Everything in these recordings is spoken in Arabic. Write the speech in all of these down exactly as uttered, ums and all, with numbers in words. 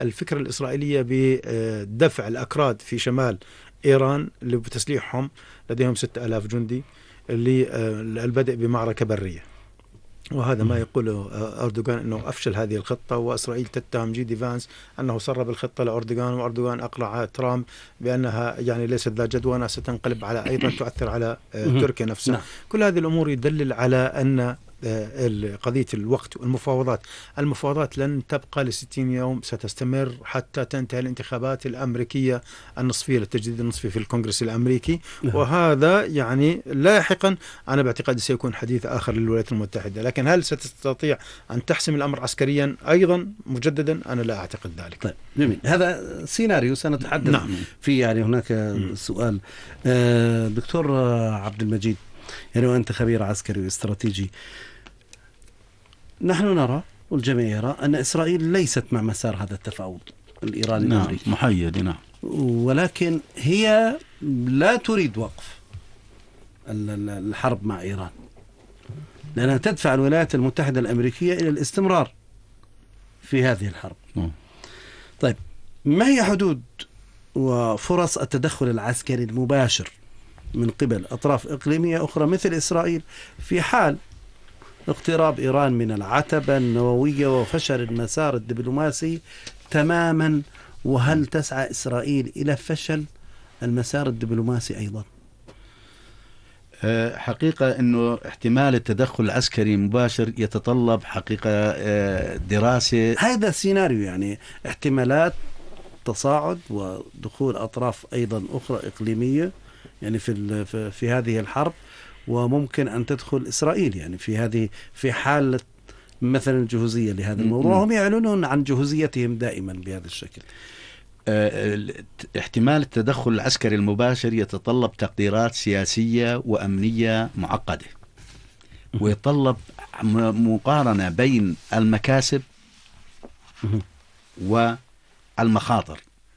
الفكرة الإسرائيلية بدفع الأكراد في شمال إيران لتسليحهم، لديهم ستة آلاف جندي، للبدء بمعركة برية. وهذا ما يقوله أردوغان أنه أفشل هذه الخطة، وإسرائيل تتهم جي دي فانس أنه سرب الخطة لأردوغان، وأردوغان أقنع ترامب بأنها يعني ليست ذات جدوى، ستنقلب على أيضا تؤثر على تركيا نفسها. نعم. كل هذه الأمور يدلل على أن قضية الوقت والمفاوضات المفاوضات لن تبقى لستين يوم، ستستمر حتى تنتهي الانتخابات الأمريكية النصفية للتجديد النصفي في الكونغرس الأمريكي. وهذا يعني لاحقا أنا باعتقادي سيكون حديث آخر للولايات المتحدة، لكن هل ستستطيع أن تحسم الأمر عسكريا أيضا مجددا؟ أنا لا أعتقد ذلك. طيب جميل، هذا سيناريو سنتحدث نعم. في يعني هناك م. سؤال آه دكتور عبد المجيد، يعني وأنت خبير عسكري واستراتيجي، نحن نرى والجميع يرى أن إسرائيل ليست مع مسار هذا التفاوض الإيراني نعم الأمريكي محيد نعم، ولكن هي لا تريد وقف الحرب مع إيران، لأنها تدفع الولايات المتحدة الأمريكية إلى الاستمرار في هذه الحرب. نعم. طيب ما هي حدود وفرص التدخل العسكري المباشر من قبل أطراف إقليمية أخرى مثل إسرائيل في حال اقتراب إيران من العتبة النووية وفشل المسار الدبلوماسي تماما؟ وهل تسعى إسرائيل إلى فشل المسار الدبلوماسي أيضا؟ حقيقة أنه احتمال التدخل العسكري مباشر يتطلب حقيقة دراسة. هذا السيناريو يعني احتمالات تصاعد ودخول أطراف أيضا أخرى إقليمية يعني في في هذه الحرب، وممكن أن تدخل إسرائيل يعني في هذه في حالة مثلا الجهوزية لهذا الموضوع. هم يعلنون عن جهوزيتهم دائما بهذا الشكل. احتمال التدخل العسكري المباشر يتطلب تقديرات سياسية وأمنية معقدة، ويتطلب مقارنة بين المكاسب والمخاطر.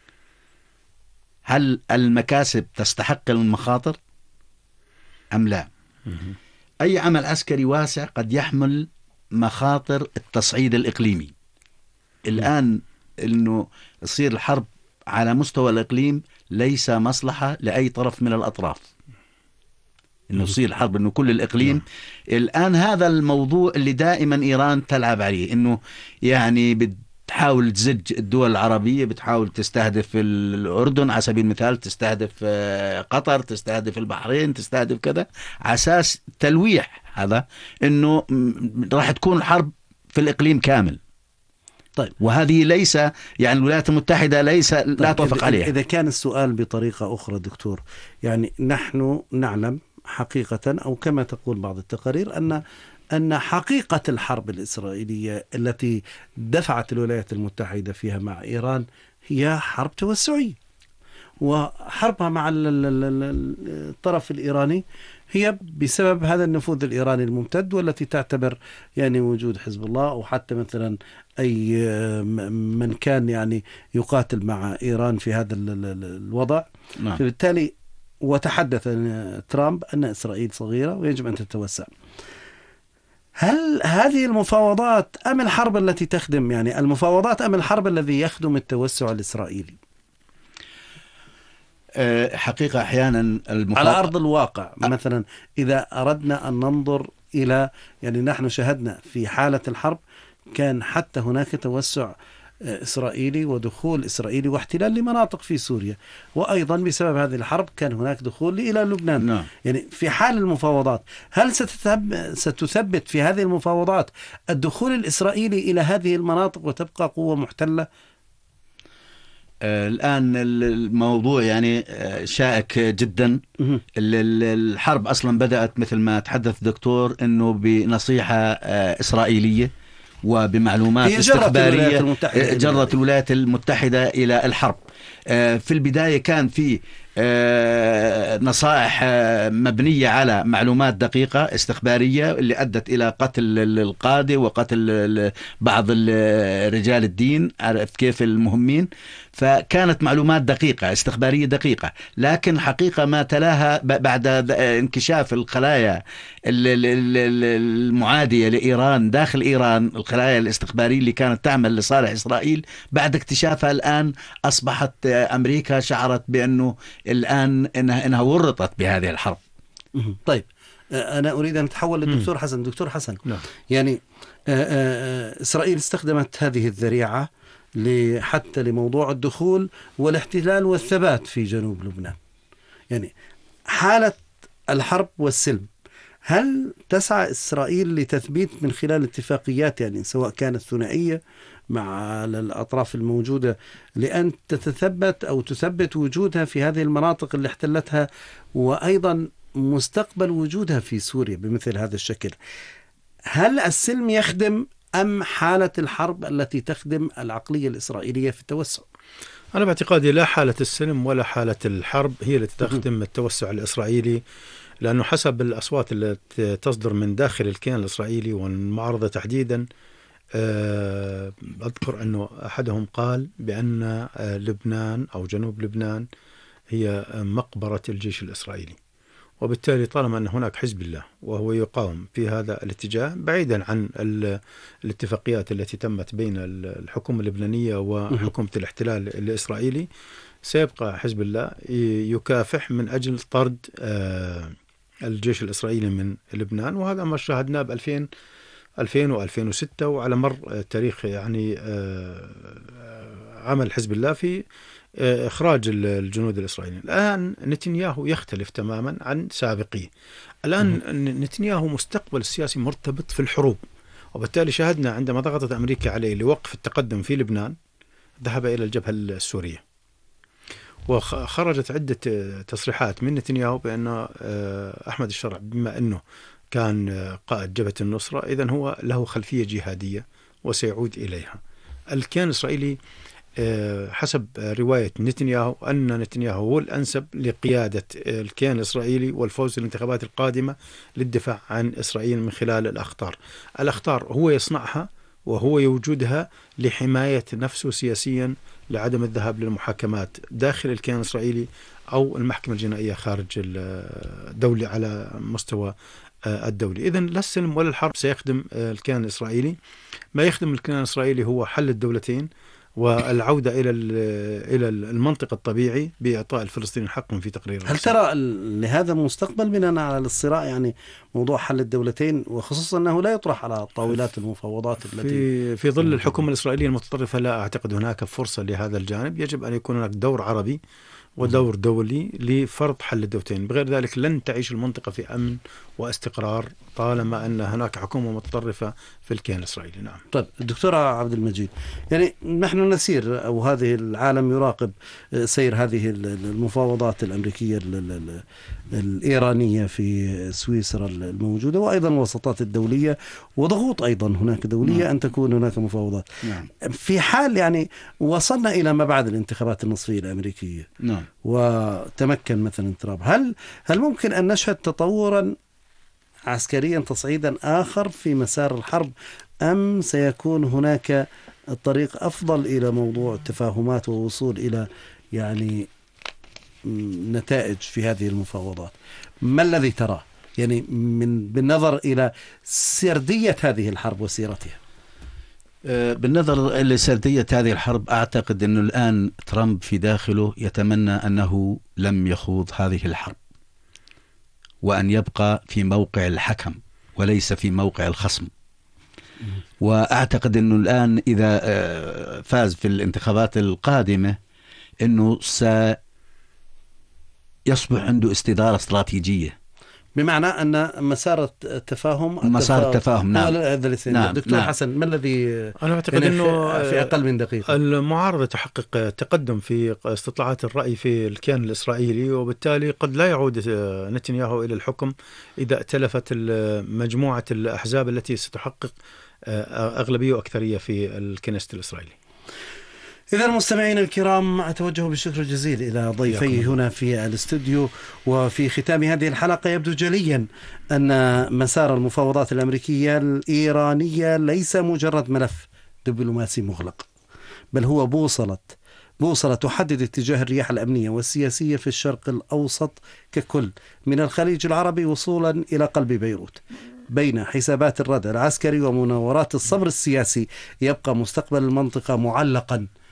هل المكاسب تستحق المخاطر أم لا؟ أي عمل عسكري واسع قد يحمل مخاطر التصعيد الإقليمي. الآن إنه تصير الحرب على مستوى الإقليم ليس مصلحة لأي طرف من الأطراف، إنه تصير الحرب إنه كل الإقليم. الآن هذا الموضوع اللي دائما إيران تلعب عليه، إنه يعني بتحاول تزج الدول العربية، بتحاول تستهدف الأردن على سبيل المثال، تستهدف قطر، تستهدف البحرين، تستهدف كذا، على أساس تلويح هذا إنه راح تكون الحرب في الإقليم كامل. طيب وهذه ليس يعني الولايات المتحدة ليس لا طيب توافق عليها. إذا كان السؤال بطريقة أخرى دكتور، يعني نحن نعلم حقيقة أو كما تقول بعض التقارير أن أن حقيقة الحرب الإسرائيلية التي دفعت الولايات المتحدة فيها مع إيران هي حرب توسعية، وحربها مع الطرف الإيراني هي بسبب هذا النفوذ الإيراني الممتد، والتي تعتبر يعني وجود حزب الله أو حتى مثلا أي من كان يعني يقاتل مع إيران في هذا الوضع. نعم. فبالتالي وتحدث ترامب أن إسرائيل صغيرة ويجب أن تتوسع. هل هذه المفاوضات أم الحرب التي تخدم يعني المفاوضات أم الحرب الذي يخدم التوسع الإسرائيلي؟ حقيقة أحيانا المفاوضات على أرض الواقع مثلا إذا أردنا أن ننظر إلى يعني نحن شهدنا في حالة الحرب كان حتى هناك توسع إسرائيلي ودخول إسرائيلي واحتلال لمناطق في سوريا، وأيضا بسبب هذه الحرب كان هناك دخول إلى لبنان. نعم. يعني في حال المفاوضات هل ستثبت في هذه المفاوضات الدخول الإسرائيلي إلى هذه المناطق وتبقى قوة محتلة؟ الآن الموضوع يعني شائك جدا. الحرب أصلا بدأت مثل ما تحدث دكتور أنه بنصيحة إسرائيلية وبمعلومات استخبارية جرت الولايات المتحدة إلى الحرب. في البداية كان في نصائح مبنية على معلومات دقيقة استخبارية اللي أدت إلى قتل القادة وقتل بعض رجال الدين، عرفت كيف المهمين. فكانت معلومات دقيقة استخبارية دقيقة، لكن حقيقة ما تلاها بعد انكشاف الخلايا المعادية لإيران داخل إيران، الخلايا الاستخبارية اللي كانت تعمل لصالح إسرائيل، بعد اكتشافها الآن أصبحت أمريكا شعرت بأنه الآن إنها, إنها ورطت بهذه الحرب. طيب أنا أريد أن أتحول للدكتور حسن. دكتور حسن، نعم. يعني إسرائيل استخدمت هذه الذريعة حتى لموضوع الدخول والاحتلال والثبات في جنوب لبنان. يعني حالة الحرب والسلم، هل تسعى إسرائيل لتثبيت من خلال اتفاقيات يعني سواء كانت ثنائية مع الأطراف الموجودة لأن تتثبت أو تثبت وجودها في هذه المناطق اللي احتلتها، وأيضا مستقبل وجودها في سوريا بمثل هذا الشكل؟ هل السلم يخدم أم حالة الحرب التي تخدم العقلية الإسرائيلية في التوسع؟ أنا باعتقادي لا حالة السلم ولا حالة الحرب هي التي تخدم التوسع الإسرائيلي، لأنه حسب الأصوات التي تصدر من داخل الكيان الإسرائيلي والمعارضة تحديدا، أذكر أنه أحدهم قال بأن لبنان أو جنوب لبنان هي مقبرة الجيش الإسرائيلي، وبالتالي طالما أن هناك حزب الله وهو يقاوم في هذا الاتجاه بعيدا عن الاتفاقيات التي تمت بين الحكومة اللبنانية وحكومة الاحتلال الإسرائيلي، سيبقى حزب الله يكافح من أجل طرد الجيش الإسرائيلي من لبنان. وهذا ما شاهدناه بألفين ألفين وألفين وستة وعلى مر تاريخ يعني عمل حزب الله في إخراج الجنود الإسرائيليين. الآن نتنياهو يختلف تماما عن سابقيه. الآن نتنياهو مستقبل السياسي مرتبط في الحروب، وبالتالي شاهدنا عندما ضغطت أمريكا عليه لوقف التقدم في لبنان ذهب إلى الجبهة السورية، وخرجت عدة تصريحات من نتنياهو بأن أحمد الشرع بما أنه كان قائد جبهة النصرة إذن هو له خلفية جهادية وسيعود إليها. الكيان الإسرائيلي حسب رواية نتنياهو أن نتنياهو هو الأنسب لقيادة الكيان الإسرائيلي والفوز في الانتخابات القادمة للدفاع عن إسرائيل من خلال الأخطار. الأخطار هو يصنعها وهو يوجدها لحماية نفسه سياسيا، لعدم الذهاب للمحاكمات داخل الكيان الإسرائيلي أو المحكمة الجنائية خارج الدولة على مستوى الدولي. إذن لا السلم ولا الحرب سيخدم الكيان الإسرائيلي. ما يخدم الكيان الإسرائيلي هو حل الدولتين والعودة إلى إلى المنطق الطبيعي بإعطاء الفلسطينيين حقهم في تقرير. هل ترى لهذا مستقبل بناء على الصراع، يعني موضوع حل الدولتين، وخصوصا أنه لا يطرح على طاولات المفاوضات التي في في ظل الحكومة الإسرائيلية المتطرفة؟ لا أعتقد هناك فرصة لهذا الجانب. يجب أن يكون هناك دور عربي ودور دولي لفرض حل الدولتين، بغير ذلك لن تعيش المنطقة في أمن واستقرار طالما أن هناك حكومة متطرفة في الكيان الإسرائيلي. نعم. طيب دكتور عبد المجيد، يعني نحن نسير أو هذه العالم يراقب سير هذه المفاوضات الأمريكية الإيرانية في سويسرا الموجودة، وأيضا الوساطات الدولية وضغوط أيضا هناك دولية نعم. أن تكون هناك مفاوضات نعم. في حال يعني وصلنا إلى ما بعد الانتخابات النصفية الأمريكية نعم. وتمكن مثلا ترامب، هل هل ممكن أن نشهد تطورا عسكريا تصعيدا آخر في مسار الحرب، أم سيكون هناك الطريق أفضل إلى موضوع التفاهمات ووصول إلى يعني نتائج في هذه المفاوضات؟ ما الذي تراه يعني من بالنظر إلى سردية هذه الحرب وسيرتها؟ بالنظر لسردية هذه الحرب، أعتقد أنه الآن ترامب في داخله يتمنى أنه لم يخوض هذه الحرب، وأن يبقى في موقع الحكم وليس في موقع الخصم. وأعتقد أنه الآن إذا فاز في الانتخابات القادمة أنه سيصبح عنده استدارة استراتيجية، بمعنى أن مسار التفاهم مسار التفاهم نعم. نعم. دكتور نعم. حسن، ما الذي أنا أعتقد يعني أنه في أقل من دقيقة المعارضة تحقق تقدم في استطلاعات الرأي في الكيان الإسرائيلي، وبالتالي قد لا يعود نتنياهو إلى الحكم إذا ائتلفت مجموعة الأحزاب التي ستحقق أغلبية وأكثرية في الكنيست الإسرائيلي. إذا المستمعين الكرام أتوجه بالشكر الجزيل إلى ضيفي هنا في الاستوديو. وفي ختام هذه الحلقة يبدو جليا أن مسار المفاوضات الأمريكية الإيرانية ليس مجرد ملف دبلوماسي مغلق، بل هو بوصلة بوصلة تحدد اتجاه الرياح الأمنية والسياسية في الشرق الأوسط ككل، من الخليج العربي وصولا إلى قلب بيروت. بين حسابات الردع العسكري ومناورات الصبر السياسي يبقى مستقبل المنطقة معلقا